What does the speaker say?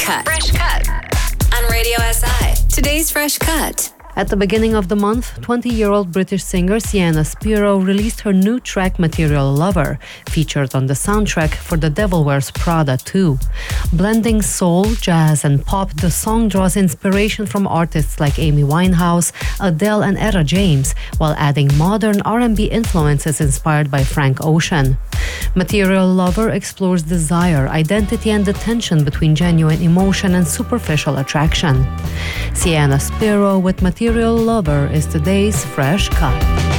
Cut. Fresh Cut on Radio SI. Today's Fresh Cut. At the beginning of the month, 20-year-old British singer Sienna Spiro released her new track Material Lover, featured on the soundtrack for The Devil Wears Prada 2. Blending soul, jazz and pop, the song draws inspiration from artists like Amy Winehouse, Adele and Etta James, while adding modern R&B influences inspired by Frank Ocean. Material Lover explores desire, identity and the tension between genuine emotion and superficial attraction. Sienna Spiro with Material Lover is today's Fresh Cut.